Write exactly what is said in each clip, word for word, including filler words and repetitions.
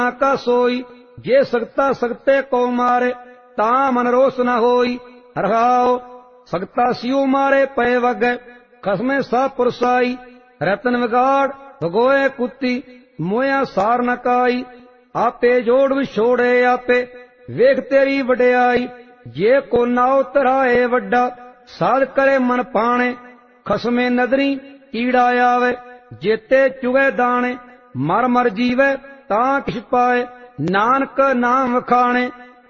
का सोई, जे सकता सकते को मारे, ता मन रोस न होई। रहाओ सकता सियो मारे पै वगै, खसमे सा पुरसाई। रतन विगाड़ भगोए कुत्ती, मोया सार न काई। आपे जोड़ विछोड़े आपे, वेख तेरी वड्याई। जे को नाव तराए वड्डा, साध करे मन पाणे। खसमे नदरी कीड़ा आवे, जेते चुगे दाणे। मर मर जीवे तां किछ पाए, नानक नाम वखाणे।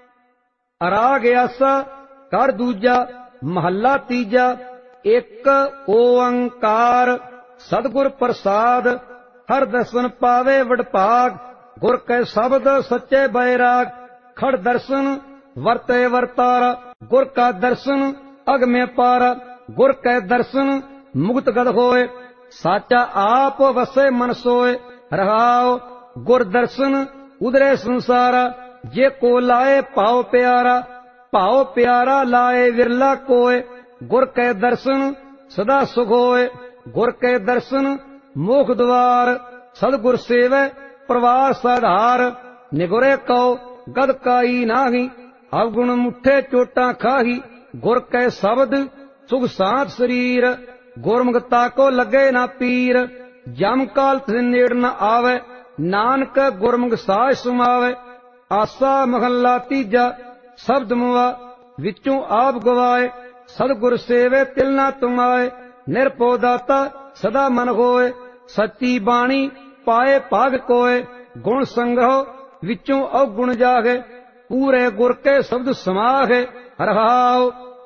अराग आसा कर दूजा, महला तीजा। एक ओंकार सतगुर प्रसाद, हर दर्शन पावे वडभाग। गुर कै शब्द सच्चे बैराग, खड़ दर्शन वर्ते वर्तारा। गुर का दर्शन अगमे पारा, गुर कै दर्शन मुक्त गद होए। साचा आप वसे मन सोए, रहाओ गुर दर्शन उदरे संसारा। जे को लाए पाओ प्यारा, पाओ प्यारा लाए विरला कोय। गुर कै दर्शन सदा सुख होए, गुर कै दर्शन मोख द्वार। सदगुर सेवै प्रवास आधार, निगुरे कौ गद काई नाही। अवगुण मुठे चोटा खाही, गुर कै शब्द सुख सांत शरीर। गुरमुखता को लगे ना पीर, जम काल तिस नेड़ न आवे। नानक गुरमुख साज सुमावे। आसा महला तीजा शब्द मुआ, विचों आप गवाए। सदगुर सेवे तिल ना तुमाए, निरपो दाता सदा मन होए। सच्ची बाणी पाए भाग कोय, गुण संग्रह विचों अवगुण जागे। पूरे गुर के शब्द समागे, रहाओ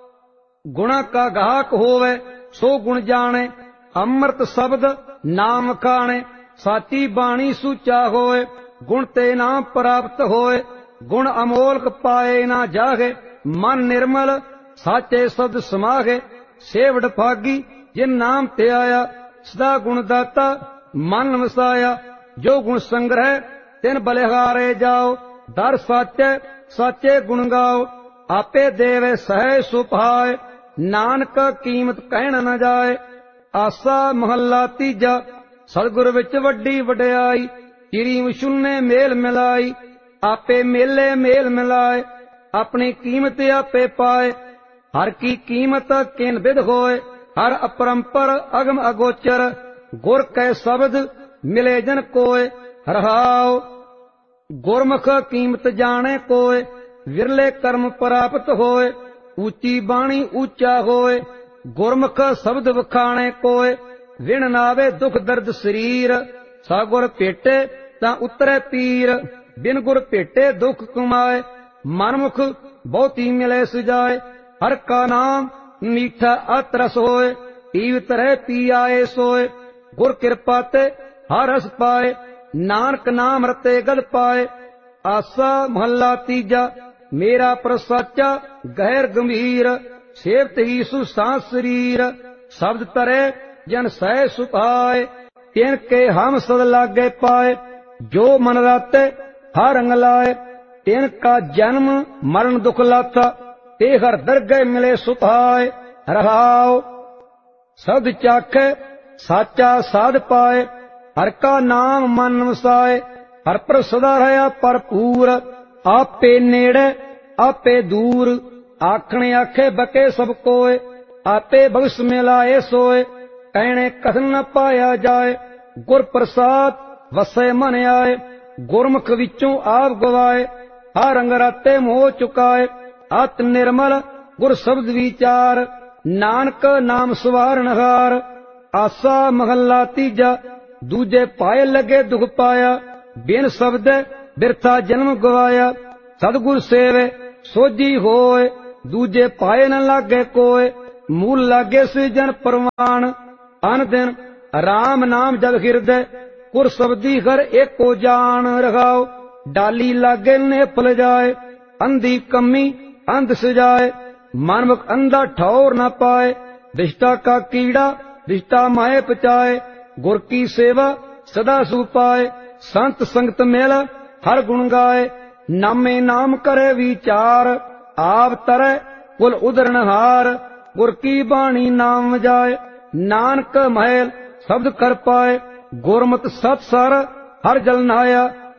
गुणा का गाहक होवे, सो गुण जाने। अमृत शब्द नाम खाणे, साची बाणी सूचा होए। गुण ते नाम प्राप्त होए, गुण अमोलक पाए ना जागे। मन निर्मल साचे शब्द समागे, सेवड़ भागी जिन नाम ते आया। सदा गुण दाता मन वसाया, जो गुण संग्रह तिन बलिहारे जाओ। दर साचे साचे गुण गाओ, आपे देवे सह सुभाए। नानक कीमत कहण न जाए। आसा महला तीजा सतगुर विच वड्डी वड्याई। चिरी विशुन्ने मेल मिलाई, आपे मेले मेल मिलाए। अपनी कीमत आपे पाए, हर की कीमत किन विद होए। हर अपरंपर अगम अगोचर, गुर कै शब्द मिले जन कोय। रहाओ गुरमुख कीमत जाने कोय, विरले कर्म प्राप्त होए। ऊंची बाणी ऊंचा होए, गुरमुख शब्द वखाणे कोय। विण नावे दुख दर्द शरीर, सा गुर भेटे तां उतरे पीर। बिन गुर भेटे दुख कमाए, मनमुख बहुती मिले सुजाए। हर का नाम मीठा अतरस होए, पीवत रहे पी आए सोए। गुर कृपा ते हर रस पाए, नानक नाम रते गद पाए। आसा महला तीजा मेरा प्रसाचा गैर गंभीर। सेवत ही सुसां शरीर, शब्द तरे जन सह सुभाए। तिन के हम सद लागे पाए, जो मन राते हर रंग लाए। तिन का जन्म मरण दुख लाथा, ते हर दरगह मिले सुभाए। रहाओ शब्द चाखे साचा साध पाए, हर का नाम मन वसाए। हर पर सदा रहा भरपूर, आपे नेड़े आपे दूर। आखने आखे बके सब कोय, आपे बख्श मिलाए सोए। कहने कथन न पाया जाए, गुर प्रसाद वसे मन आए। गुरमुख विचों आप गवाए, हर रंग राते मोह चुकाए। अत निर्मल गुर शब्द विचार, नानक नाम सवारण हार। आसा महला तीजा दूजे पाए लगे दुख पाया। बिन शब्द बिरथा जन्म गवाया। सतगुर सेवे सोझी होए, दूजे पाए न लागे कोय। मूल लागे सृजन परवान, अन दिन राम नाम जग हिरदे। कुर शब्दी घर एको जान रखाओ, डाली लागे ने फल जाए। अंधी कमी अंध सजाए, मनमुख अंधा ठौर न पाए। दिष्टा का कीड़ा दिष्टा माए पचाए, गुर की सेवा सदा सुख पाए। संत संगत मेल हर गुण गाए, नामे नाम करे विचार। आप तरे कुल उदरण हार, गुर की बाणी नाम जाए। नानक महल शब्द कर पाए, गुरमत सत सर हर जल नाया।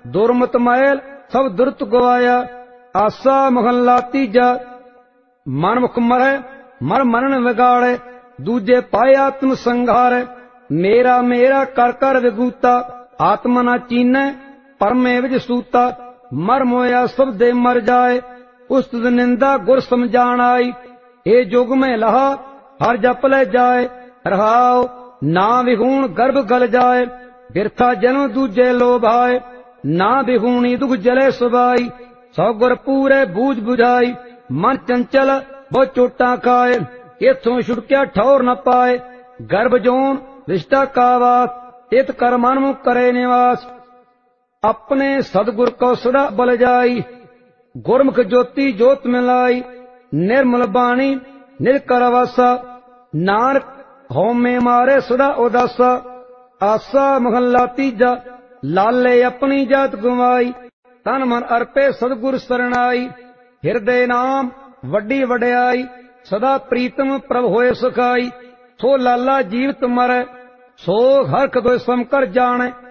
ਦੁਰਮਤ ਮੈਲ ਸਭ ਦੁਰਤ ਗਵਾਇਆ। ਆਸਾ ਮਹੱਲਾ ਤੀਜਾ। ਮਨ ਮੁਖ ਮਰੈ ਮਰ ਮਨਨ ਵਿਗਾੜੈ, ਦੂਜੇ ਪਾਏ ਆਤਮ ਸੰਘਾਰੈ। ਮੇਰਾ ਮੇਰਾ ਕਰ ਕਰ ਵਿਗੂਤਾ, ਆਤਮ ਨਾ ਚੀਨੈ ਪਰਮੇ ਵਿਜ ਸੂਤਾ। ਮਰ ਮੋਇਆ ਸਭ ਦੇ ਮਰ ਜਾਏ, ਉਸਤਤ ਨਿੰਦਾ ਗੁਰ ਸਮਝਾਣ ਆਈ। ਇਹ ਜੁਗ ਮੈਂ ਲਹਾ ਹਰ ਜਪ ਲੈ ਜਾਏ, ਰਹਾਉ ਨਾ ਵਿਹੂਣ ਗਰਭ ਗਲ ਜਾਏ। ਬਿਰਥਾ ਜਨਮ ਦੂਜੇ ਲੋਭਾਏ, ਨਾ ਵਿਹੂਣੀ ਦੁਖ ਜਲੇ ਸੁਭਾਈ। ਸੋ ਗੁਰ ਪੂਰੇ ਬੂਝ ਬੁਝਾਈ, ਮਨ ਚੰਚਲ ਬਹੁ ਚੋਟਾਂ ਖਾਏ। ਇਥੋਂ ਛੁਟਕਿਆ ਠੌਰ ਨ ਪਾਏ, ਗਰਭ ਜੋਨ ਰਿਸ਼ਤਾ ਕਾ ਵਾਸ। ਇਤ ਕਰ ਮਨ ਮੁ ਕਰੇ ਨਿਵਾਸ, ਆਪਣੇ ਸਤਿਗੁਰ ਕੋ ਸਦਾ ਬਲ ਜਾਈ। ਗੁਰਮੁਖ ਜੋਤੀ ਜੋਤ ਮਿਲਾਈ, ਨਿਰਮਲ ਬਾਣੀ ਨਿਰ ਕਰ ਵਾਸਾ। ਨਾਨਕ ਹਉਮੈ ਮਾਰੇ ਸਦਾ ਉਦਾਸਾ। ਆਸਾ ਮਹੱਲਾ ਤੀਜਾ। ਲਾਲੇ ਆਪਣੀ ਜਾਤ ਗਵਾਈ, ਤਨ ਮਨ ਅਰਪੇ ਸਤਿਗੁਰ ਸਰਣਾਈ। ਹਿਰਦੇ ਨਾਮ ਵੱਡੀ ਵਡਿਆਈ, ਸਦਾ ਪ੍ਰੀਤਮ ਪ੍ਰਭ ਹੋਏ ਸੁਖਾਈ। ਸੋ ਲਾਲਾ ਜੀਵਤ ਮਰੈ, ਸੋ ਹਰਖ ਦੋਇ ਸਮ ਕਰ ਜਾਣੈ।